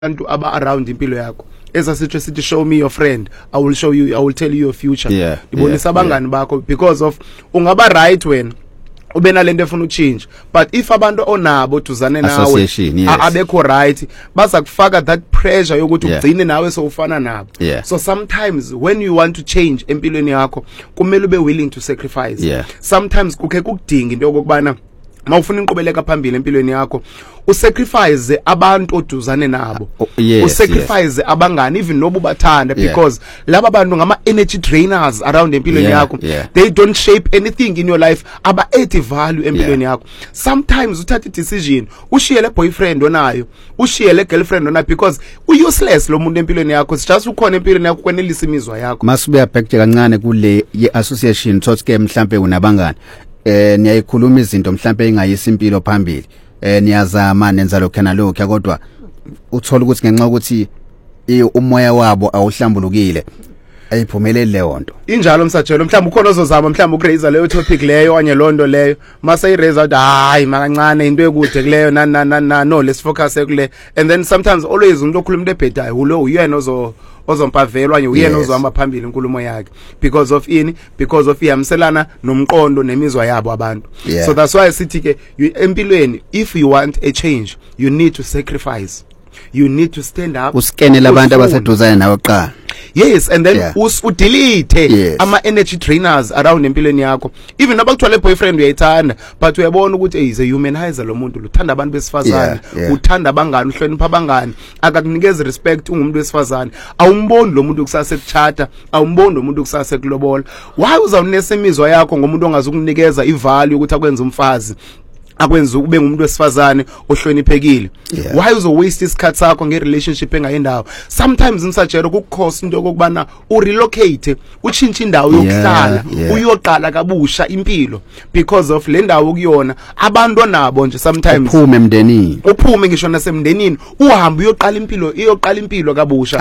abantu aba around impilo yakho esasithi sithi show me your friend, I will tell you your future. Ibonisa abangani bakho because of ungaba right when ube nalento efuna uchange, but if abantu onabo duzane nawe abekho right baza kufaka that pressure yokuthi ugcine nawe sowufana nabo. So sometimes when you want to change empilweni yakho kumele ube willing to sacrifice. Sometimes kukhe kukudinga into yokubana mawufuna inqobeleka phambili empilweni yakho usacrifice abantu oduzane nabo, usacrifice abangani even nobu bathanda, because laba bantu ngama energy drainers around empilweni yakho. They don't shape anything in your life, aba add value empilweni yakho. Sometimes uthatha decision ushiye le boyfriend onayo, ushiye le girlfriend onayo because useless lo muntu empilweni yakho. It's just ukhona empilweni yakho kwenelisa imizwa yakho. Masubuya back kancane kule ye association thothi ke mhlambe unabangani niyayikhuluma izinto mhlambe ingayisi impilo phambili, niyazama nenza lokho nalokho, kodwa uthola ukuthi ngenxa ukuthi umoya wabo awuhlambulukile ayiphumelele leyo nto injalo msajelo. Mhlawumbe ukhona ozozama mhlawumbe ukuraise leyo topic leyo anye londo leyo mase iraise out hayi makancane into ekude kuleyo no let's focus ekule. And then sometimes always umuntu okhuluma into ebhedayo ulo uyena ozompavelwa anye uyena ozohamba phambili inkulumo yakhe because of ihamselana nomqondo nemizwa yabo abantu. So that's why sithi ke empilweni if you want a change you need to sacrifice, you need to stand up, uskenela abantu abaseduzane nawe qala. Yes, and then delete ama energy drainers around empilweni yakho. Even nabakuthola boyfriend uyayithanda but uyabona ukuthi is a humanizer lo muntu uthanda abantu besifazane, uthanda abangani, uhlonipha abangani, akakunikeza respect ungumuntu wesifazane. Awumboni lo muntu kusase kuchata, awumboni lo muntu kusase kulobola. Why uzawunesa imizwa yakho ngomuntu ongazukunikeza ivalue ukuthi akwenza umfazi, akwenza ube ngumuntu wesifazane ohloniphekile? Why uzo waste isikhathi sakho nge relationship engayendawo? Sometimes msajero kukhosi into okubana urelocate, uchintshe indawo yokuhlala, uyoqala kabusha impilo because of le ndawo kuyona abantu nabo nje. Sometimes uphume emndenini, uphume ngisho nasemndenini uhambe uyoqala impilo kabusha.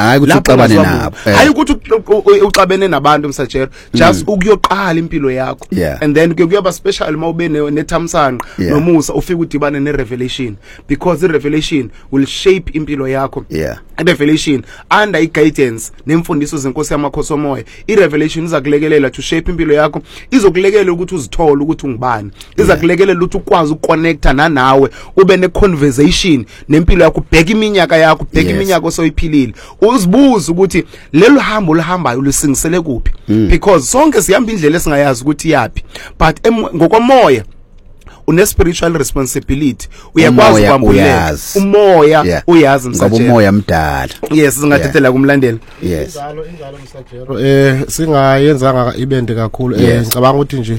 Hayi ukuthi uxabene nabantu msajero, just ukuyoqala impilo yakho. And then kuyaba special mawube nethamsanqa nomusa ufika udibane ne-revelation, because i-revelation will shape impilo yakho. I-revelation under i-guidance nemfundiso zenkosi yamakhosi omoya, i-revelation izakulekelela to shape impilo yakho, izokulekelela ukuthi uzithole ukuthi ungubani, izakulekelela ukuthi ukwazi ukuconnecta nanawe, ube ne-conversation nempilo yakho, ubheka iminyaka yakho, ubheka iminyaka osoyiphilile, uzibuze ukuthi lelo hambo oluhambayo lusingisele kuphi, because sonke sihamba indlela esingayazi ukuthi yapi, but ngokomoya une spiritual responsibility. Uyakwazi kwambulela umoya, uyazi msajelo, umoya mdala. Singathathela kumlandeli. Injalo msajelo. Singayenzanga ibende kakhulu. Ngicabanga ukuthi nje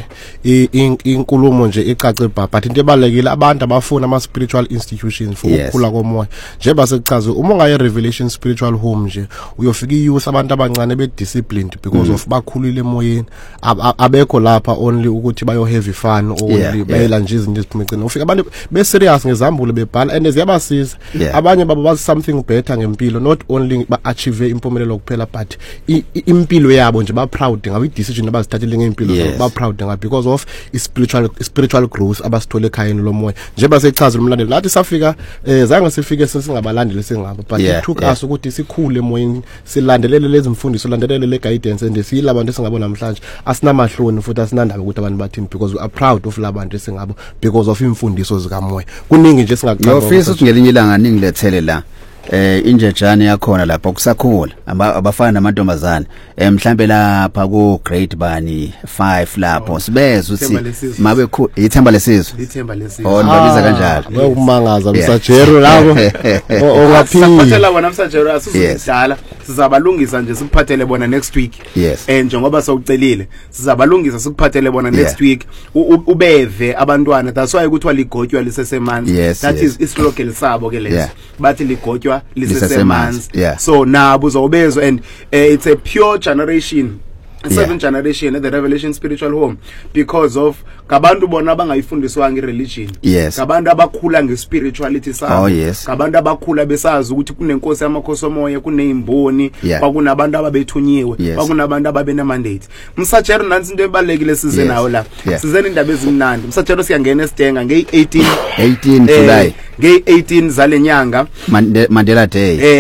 inkulumo nje icace but into ebalekile abantu abafuna ama spiritual institutions for ukukhula komoya. Njengoba sekuchaza uma ungaye revelation spiritual home nje uyofika iyouth abantu abancane be disciplined because of bakhulile emoyeni, abekho lapha only ukuthi bayo heavy fun only bayela nje izinto eziphumecene. Ufika abantu be serious ngezambulo bebhala and ziyabasiza abanye baba bazi something better ngempilo, not only ba achieve impumelelo kuphela but impilo yabo nje ba proud ngabe decision abazithathile ngempilo zabo, ba proud ngabe because of spiritual growth abasithole ekhayeni lomoya. Njengoba sechaza umlandeli lathi safika zange sifike singabalandeli sengaba, but it took us ukuthi sikhule emoyeni, silandelele lezi mfundiso, landelele le guidance and siyila abantu singabona namhlanje asinamahloni futhi asinandaba ukuthi abantu bathini, because we are proud of labantu singabo because of imfundiso zikamoya. Kuningi nje singaqala ngiyofisa ukuthi ngelinye ilanga ningilethele la injejane yakhona lapha kusakhula abafana namantombazane mhlambe lapha ku grade bani 5 lapho sibeze ukuthi mabe ithemba lesizwe, babiza kanjalo ukumangaza msajero lapho ongaphinda bona msajero asizidala sizabalungisa nje sikuphathele bona next week. Njengoba sowucelile sizabalungisa sikuphathele bona next week ubeve abantwana. That's why kuthiwa ligotywa lisesemanzi. That is islogel sabo ke leso, bathi ligotywa lisesemanzi. So nabo uzobezwa and it's a pure generation seventh generation at the Revelation Spiritual Home because of kabantu bona bangayifundiswa ngereligion kabantu abakhula ngespirituality sabo kabantu abakhula besazi ukuthi kunenkosi yamakhosi omoya kunezimboni kwakunabantu ababethunyiwe kwakunabantu ababena mandate msajero nansi into ebalekile size nawo la sizeni indaba ezimnandi msajero siyangena esidenga nge 18 July nge 18 zalenyanga Mandela Day